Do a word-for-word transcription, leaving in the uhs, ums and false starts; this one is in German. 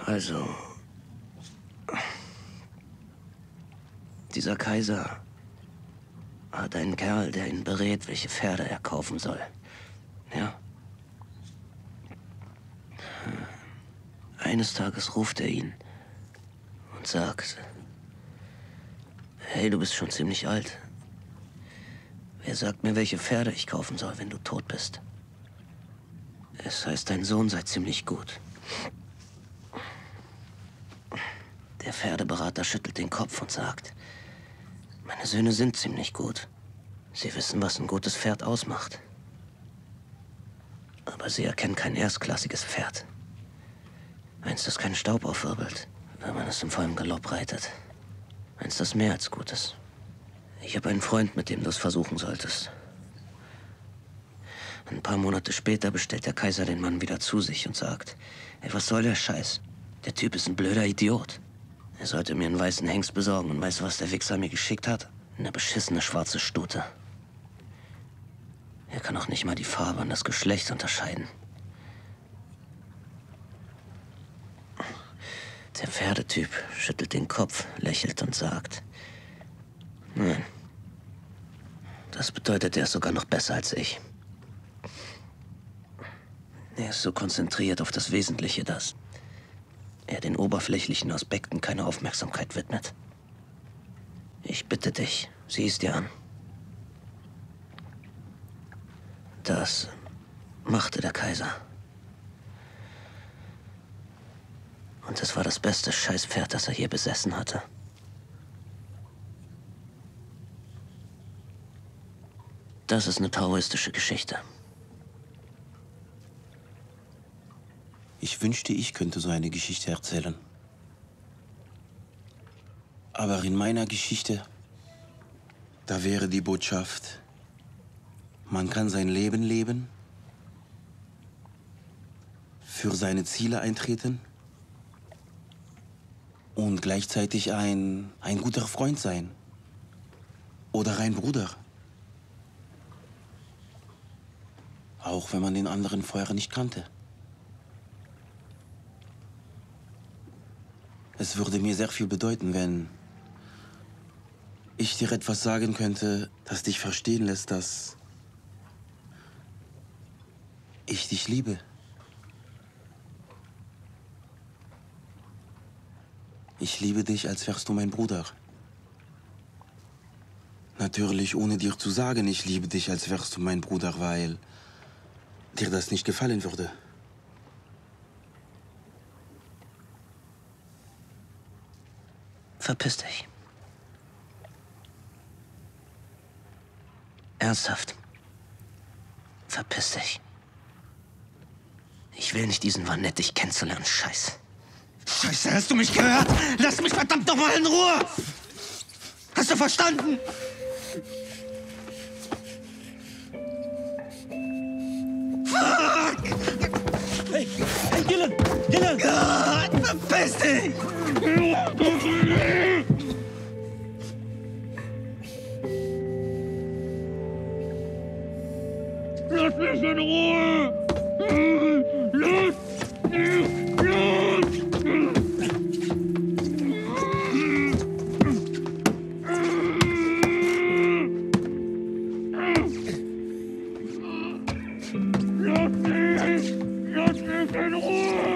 Also, dieser Kaiser hat einen Kerl, der ihn berät, welche Pferde er kaufen soll. Ja. Eines Tages ruft er ihn und sagt, hey, du bist schon ziemlich alt. Wer sagt mir, welche Pferde ich kaufen soll, wenn du tot bist? Es heißt, dein Sohn sei ziemlich gut. Der Pferdeberater schüttelt den Kopf und sagt, meine Söhne sind ziemlich gut. Sie wissen, was ein gutes Pferd ausmacht. Aber sie erkennen kein erstklassiges Pferd. Eins, das keinen Staub aufwirbelt, wenn man es im vollen Galopp reitet. Eins, das mehr als gut ist. Ich habe einen Freund, mit dem du es versuchen solltest. Ein paar Monate später bestellt der Kaiser den Mann wieder zu sich und sagt, ey, was soll der Scheiß? Der Typ ist ein blöder Idiot. Er sollte mir einen weißen Hengst besorgen und weißt du, was der Wichser mir geschickt hat? Eine beschissene schwarze Stute. Er kann auch nicht mal die Farbe und das Geschlecht unterscheiden. Der Pferdetyp schüttelt den Kopf, lächelt und sagt, nein, das bedeutet, er ist sogar noch besser als ich. Er ist so konzentriert auf das Wesentliche, dass er den oberflächlichen Aspekten keine Aufmerksamkeit widmet. Ich bitte dich, sieh es dir an. Das machte der Kaiser. Und es war das beste Scheißpferd, das er je besessen hatte. Das ist eine taoistische Geschichte. Ich wünschte, ich könnte so eine Geschichte erzählen. Aber in meiner Geschichte, da wäre die Botschaft, man kann sein Leben leben, für seine Ziele eintreten und gleichzeitig ein, ein guter Freund sein oder ein Bruder. Auch wenn man den anderen vorher nicht kannte. Es würde mir sehr viel bedeuten, wenn ich dir etwas sagen könnte, das dich verstehen lässt, dass ich dich liebe. Ich liebe dich, als wärst du mein Bruder. Natürlich, ohne dir zu sagen, ich liebe dich, als wärst du mein Bruder, weil dir das nicht gefallen würde. Verpiss dich. Ernsthaft. Verpiss dich. Ich will nicht diesen Vanette, dich kennenzulernen, Scheiß. Scheiße, hast du mich gehört? Lass mich verdammt noch mal in Ruhe! Hast du verstanden? Fuck! Hey, hey, Dylan! Dylan! Gott, verpiss dich! Lass mich in Ruhe! Lass mich los! Lass mich! Lass mich in Ruhe!